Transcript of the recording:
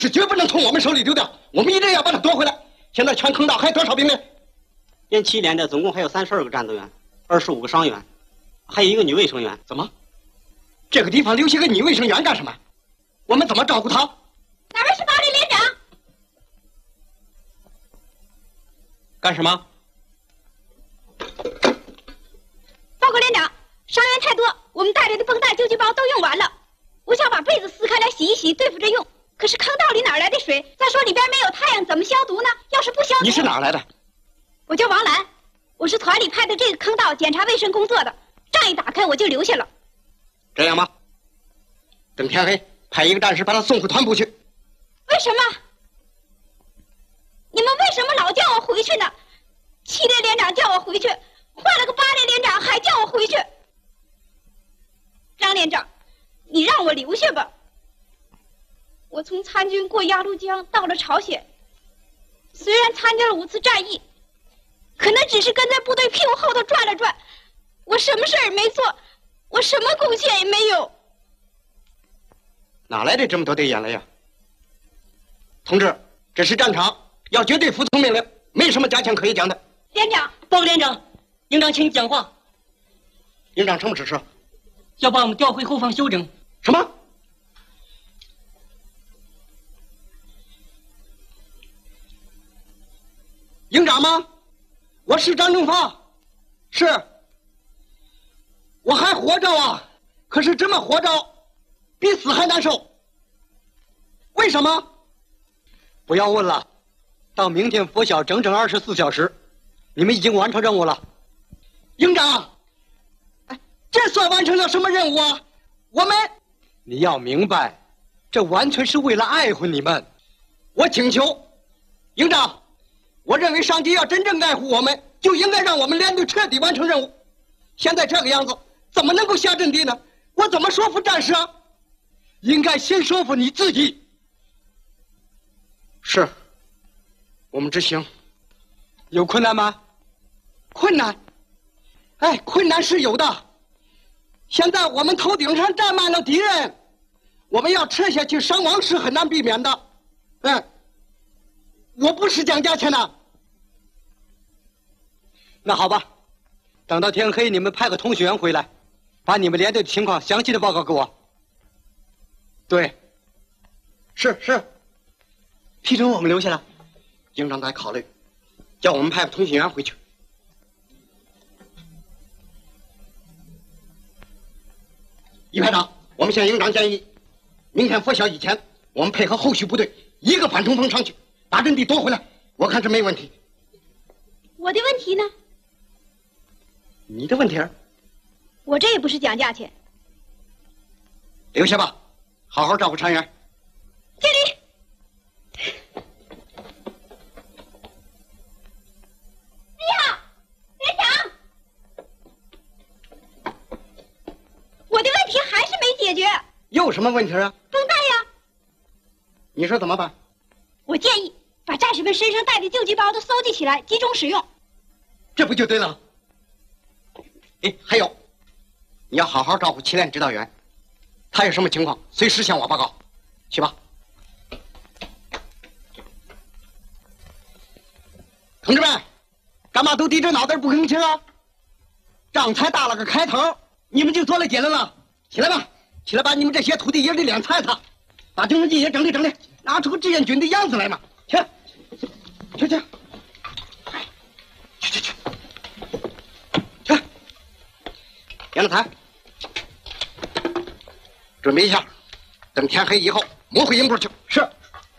是绝不能从我们手里丢掉，我们一定要把它夺回来。现在全坑道还有多少兵连？ 连7连的总共还有32个战斗员，25个伤员，还有一个女卫生员。 怎么？这个地方留下个女卫生员干什么？我们怎么照顾她？ 哪位是巴黎连长？ 干什么？ 报告连长，伤员太多，我们带来的绷带、救济包都用完了。我想把被子撕开来洗一洗，对付着用。可是坑道里哪来的水？再说里边没有太阳，怎么消毒呢？要是不消毒…… 你是哪儿来的？ 我叫王兰，我是团里派的这个坑道检查卫生工作的。仗一打开我就留下了。 这样吧，等天黑，派一个战士把他送回团部去。 为什么？你们为什么老叫我回去呢？7连连长叫我回去，换了个8连连长还叫我回去。张连长，你让我留下吧。我从参军过鸭绿江到了朝鲜，虽然参加了5次战役，可那只是跟在部队屁股后头转了转，我什么事儿也没做，我什么贡献也没有。 哪来的这么多的眼泪呀？同志，这是战场，要绝对服从命令，没什么加钱可以讲的。 连长， 报告连长，营长请你讲话。 营长什么指示？ 要把我们调回后方休整。 什么？营长吗？我是张正发，是。我还活着啊，可是这么活着，比死还难受。为什么？ 不要问了，到明天拂晓整整24小时，你们已经完成任务了。 营长，这算完成了什么任务啊？我们， 你要明白，这完全是为了爱护你们。 我请求，营长。我认为上级要真正爱护我们，就应该让我们连队彻底完成任务。现在这个样子，怎么能够下阵地呢？我怎么说服战士啊？ 应该先说服你自己。 是，我们执行。 有困难吗？ 困难？哎，困难是有的。现在我们头顶上站满了敌人，我们要撤下去，伤亡是很难避免的。我不是讲价钱的。 那好吧，等到天黑，你们派个通讯员回来，把你们连队的情况详细的报告给我。 对，是。 批准我们留下来。 营长在考虑，叫我们派个通讯员回去。一排长，我们向营长建议，明天拂晓以前，我们配合后续部队一个反冲锋上去，把阵地夺回来。我看这没问题。 我的问题呢？ 你的问题？ 我这也不是讲价钱。 留下吧，好好照顾船员。 敬礼。你好，连长。我的问题还是没解决。 有什么问题啊？ 绷带呀。 你说怎么办？ 我建议把战士们身上带的救济包都搜集起来，集中使用。 这不就对了？还有，你要好好照顾7连指导员，他有什么情况，随时向我报告。去吧。同志们，干嘛都低着脑袋不吭气啊？仗才打了个开头，你们就做了结论了。起来吧，起来把你们这些土地爷的脸擦擦，把军事记也整理整理，拿出个志愿军的样子来嘛。去。杨德才，准备一下，等天黑以后，摸回营部去。是。